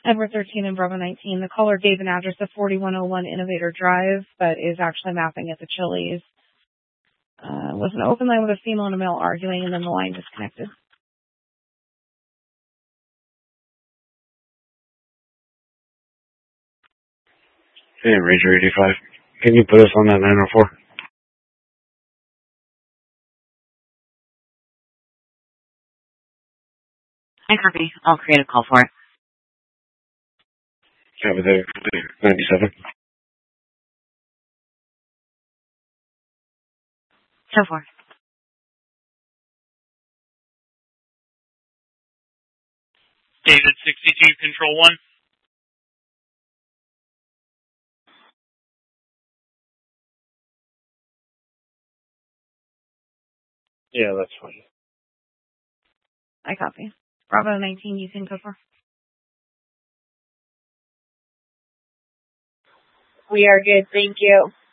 Edward 13 and Bravo 19. The caller gave an address of 4101 Innovator Drive, but is actually mapping at the Chili's. Was an open line with a female and a male arguing, and then the line disconnected. Hey, Ranger 85. Can you put us on that 904? Hi, copy. I'll create a call for it. Copy there. 97. So forth. David 62, Control 1. Yeah, that's fine. I copy. Bravo 19, you can go for. We are good, thank you.